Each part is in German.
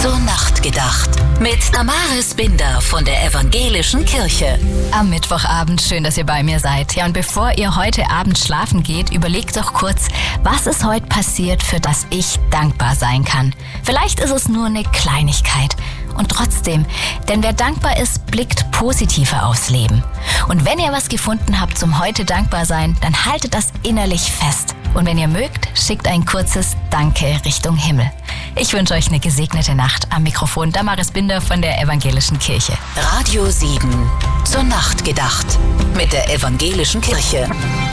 Zur Nacht gedacht. Mit Damaris Binder von der Evangelischen Kirche. Am Mittwochabend, schön, dass ihr bei mir seid. Ja, und bevor ihr heute Abend schlafen geht, überlegt doch kurz, was ist heute passiert, für das ich dankbar sein kann. Vielleicht ist es nur eine Kleinigkeit. Und trotzdem, denn wer dankbar ist, blickt positiver aufs Leben. Und wenn ihr was gefunden habt zum heute dankbar sein, dann haltet das innerlich fest. Und wenn ihr mögt, schickt ein kurzes Danke Richtung Himmel. Ich wünsche euch eine gesegnete Nacht. Am Mikrofon Damaris Binder von der Evangelischen Kirche. Radio 7. Zur Nacht gedacht. Mit der Evangelischen Kirche.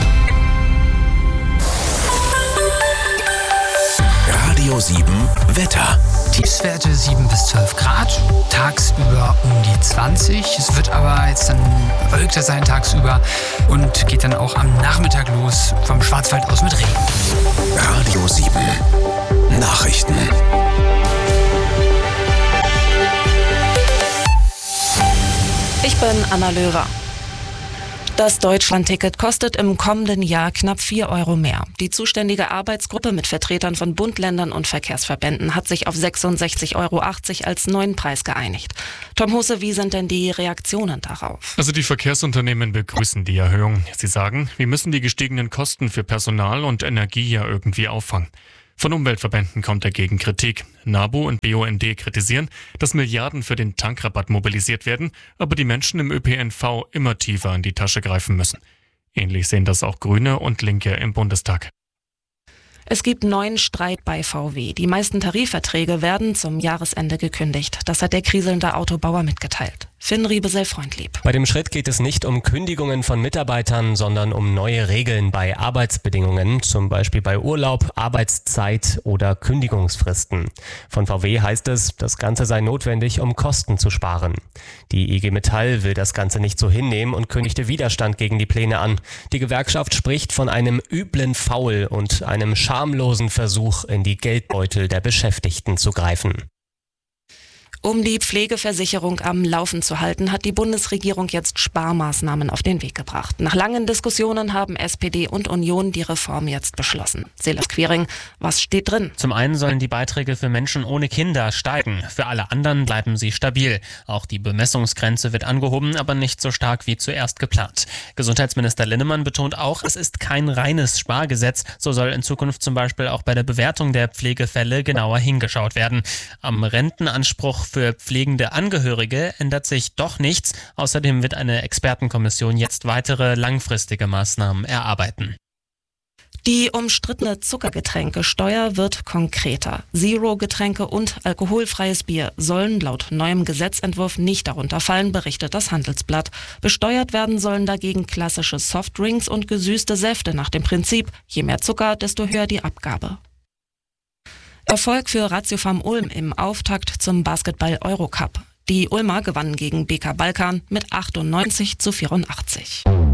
Radio 7 Wetter. Tiefstwerte 7 bis 12 Grad, tagsüber um die 20. Es wird aber jetzt dann bewölkter sein tagsüber und geht dann auch am Nachmittag los vom Schwarzwald aus mit Regen. Radio 7 Nachrichten. Ich bin Anna Löwer. Das Deutschlandticket kostet im kommenden Jahr knapp 4 Euro mehr. Die zuständige Arbeitsgruppe mit Vertretern von Bund, Ländern und Verkehrsverbänden hat sich auf 66,80 Euro als neuen Preis geeinigt. Tom Husse, wie sind denn die Reaktionen darauf? Also die Verkehrsunternehmen begrüßen die Erhöhung. Sie sagen, wir müssen die gestiegenen Kosten für Personal und Energie ja irgendwie auffangen. Von Umweltverbänden kommt dagegen Kritik. NABU und BUND kritisieren, dass Milliarden für den Tankrabatt mobilisiert werden, aber die Menschen im ÖPNV immer tiefer in die Tasche greifen müssen. Ähnlich sehen das auch Grüne und Linke im Bundestag. Es gibt neuen Streit bei VW. Die meisten Tarifverträge werden zum Jahresende gekündigt. Das hat der kriselnde Autobauer mitgeteilt. Finn Riebesell-Freundlieb. Bei dem Schritt geht es nicht um Kündigungen von Mitarbeitern, sondern um neue Regeln bei Arbeitsbedingungen, zum Beispiel bei Urlaub, Arbeitszeit oder Kündigungsfristen. Von VW heißt es, das Ganze sei notwendig, um Kosten zu sparen. Die IG Metall will das Ganze nicht so hinnehmen und kündigte Widerstand gegen die Pläne an. Die Gewerkschaft spricht von einem üblen Faul und einem schamlosen Versuch, in die Geldbeutel der Beschäftigten zu greifen. Um die Pflegeversicherung am Laufen zu halten, hat die Bundesregierung jetzt Sparmaßnahmen auf den Weg gebracht. Nach langen Diskussionen haben SPD und Union die Reform jetzt beschlossen. Silas Quiring, was steht drin? Zum einen sollen die Beiträge für Menschen ohne Kinder steigen. Für alle anderen bleiben sie stabil. Auch die Bemessungsgrenze wird angehoben, aber nicht so stark wie zuerst geplant. Gesundheitsminister Linnemann betont auch, es ist kein reines Spargesetz. So soll in Zukunft zum Beispiel auch bei der Bewertung der Pflegefälle genauer hingeschaut werden. Am Rentenanspruch für pflegende Angehörige ändert sich doch nichts. Außerdem wird eine Expertenkommission jetzt weitere langfristige Maßnahmen erarbeiten. Die umstrittene Zuckergetränkesteuer wird konkreter. Zero-Getränke und alkoholfreies Bier sollen laut neuem Gesetzentwurf nicht darunter fallen, berichtet das Handelsblatt. Besteuert werden sollen dagegen klassische Softdrinks und gesüßte Säfte nach dem Prinzip, je mehr Zucker, desto höher die Abgabe. Erfolg für Ratiopharm Ulm im Auftakt zum Basketball-Eurocup. Die Ulmer gewannen gegen BK Balkan mit 98:84.